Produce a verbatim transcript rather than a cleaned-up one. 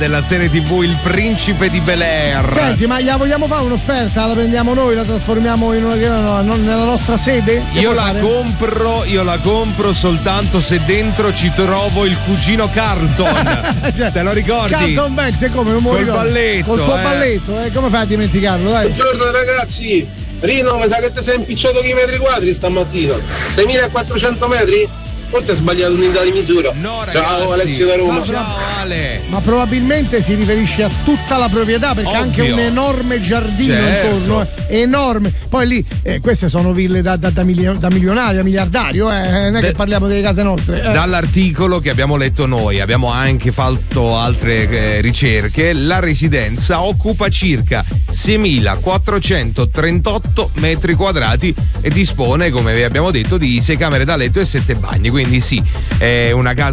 della serie tivù Il Principe di Bel-Air. Senti, ma gliela vogliamo fare un'offerta? La prendiamo noi, la trasformiamo in una, nella nostra sede? Che Io la fare? compro, io la compro soltanto se dentro ci trovo il cugino Carlton. Cioè, te lo ricordi? Carlton Banks, è come non Col ricordo. balletto, Col suo eh. balletto, eh, come fai a dimenticarlo? Dai. Buongiorno ragazzi, Rino, mi sa che ti sei impicciato che i metri quadri stamattina. seimilaquattrocento metri? Forse hai sbagliato unità di misura. No, ragazzi. Ciao Alessio da Roma. Ciao Ale. Ma probabilmente si riferisce a tutta la proprietà, perché ha anche Ovvio. un enorme giardino Certo. intorno, eh, enorme. Poi lì, eh, queste sono ville da, da, da, milio- da milionario, miliardario, eh, non è Beh, che parliamo delle case nostre. Eh. Dall'articolo che abbiamo letto noi, abbiamo anche fatto altre eh, ricerche, la residenza occupa circa seimilaquattrocentotrentotto metri quadrati e dispone, come vi abbiamo detto, di sei camere da letto e sette bagni, quindi sì, è una casa